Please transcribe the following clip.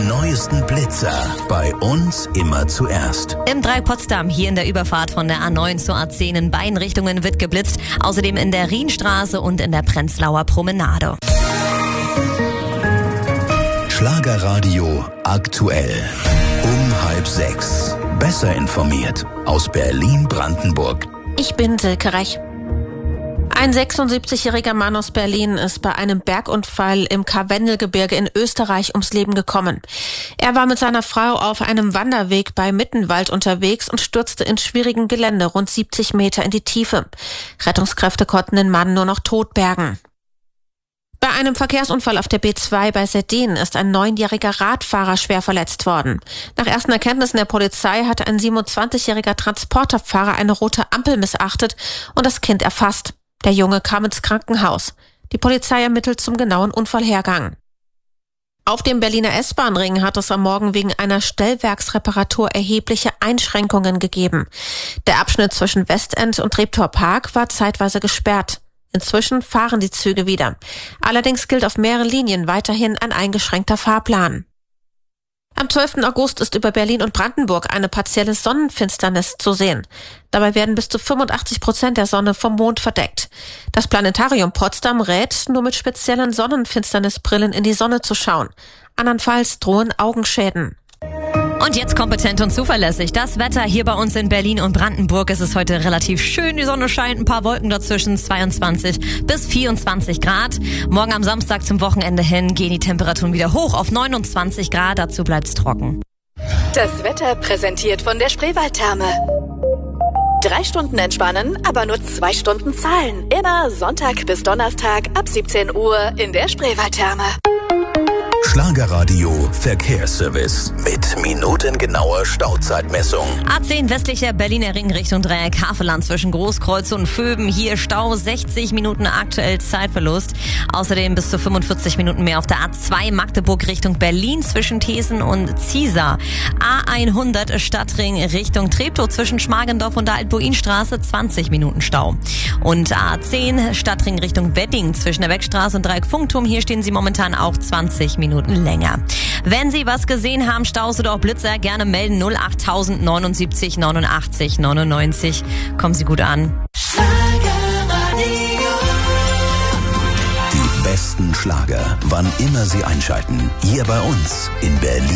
neuesten Blitzer bei uns immer zuerst. Im Dreieck Potsdam, hier in der Überfahrt von der A9 zur A10 in beiden Richtungen wird geblitzt. Außerdem in der Rienstraße und in der Prenzlauer Promenade. Schlagerradio aktuell. Um 5:30. Besser informiert aus Berlin-Brandenburg. Ich bin Silke Rech. Ein 76-jähriger Mann aus Berlin ist bei einem Bergunfall im Karwendelgebirge in Österreich ums Leben gekommen. Er war mit seiner Frau auf einem Wanderweg bei Mittenwald unterwegs und stürzte in schwierigem Gelände rund 70 Meter in die Tiefe. Rettungskräfte konnten den Mann nur noch tot bergen. Bei einem Verkehrsunfall auf der B2 bei Seddin ist ein 9-jähriger Radfahrer schwer verletzt worden. Nach ersten Erkenntnissen der Polizei hatte ein 27-jähriger Transporterfahrer eine rote Ampel missachtet und das Kind erfasst. Der Junge kam ins Krankenhaus. Die Polizei ermittelt zum genauen Unfallhergang. Auf dem Berliner S-Bahn-Ring hat es am Morgen wegen einer Stellwerksreparatur erhebliche Einschränkungen gegeben. Der Abschnitt zwischen Westend und Treptower Park war zeitweise gesperrt. Inzwischen fahren die Züge wieder. Allerdings gilt auf mehreren Linien weiterhin ein eingeschränkter Fahrplan. Am 12. August ist über Berlin und Brandenburg eine partielle Sonnenfinsternis zu sehen. Dabei werden bis zu 85% der Sonne vom Mond verdeckt. Das Planetarium Potsdam rät, nur mit speziellen Sonnenfinsternisbrillen in die Sonne zu schauen. Andernfalls drohen Augenschäden. Und jetzt kompetent und zuverlässig. Das Wetter hier bei uns in Berlin und Brandenburg. Es ist heute relativ schön. Die Sonne scheint, ein paar Wolken dazwischen, 22 bis 24 Grad. Morgen am Samstag zum Wochenende hin gehen die Temperaturen wieder hoch auf 29 Grad. Dazu bleibt's trocken. Das Wetter präsentiert von der Spreewaldtherme. 3 Stunden entspannen, aber nur 2 Stunden zahlen. Immer Sonntag bis Donnerstag ab 17 Uhr in der Spreewaldtherme. Schlagerradio Verkehrsservice mit minutengenauer Stauzeitmessung. A10 westlicher Berliner Ring Richtung Dreieck Havelland zwischen Großkreuz und Vöben. Hier Stau, 60 Minuten aktuell Zeitverlust. Außerdem bis zu 45 Minuten mehr auf der A2 Magdeburg Richtung Berlin zwischen Thesen und Ziesar. A100 Stadtring Richtung Treptow zwischen Schmargendorf und der Altbuinstraße 20 Minuten Stau. Und A10 Stadtring Richtung Wedding zwischen der Beckstraße und Dreieck Funkturm. Hier stehen Sie momentan auch 20 Minuten länger. Wenn Sie was gesehen haben, Staus oder auch Blitzer, gerne melden 08000 79 89 99. Kommen Sie gut an. Die besten Schlager, wann immer Sie einschalten. Hier bei uns in Berlin.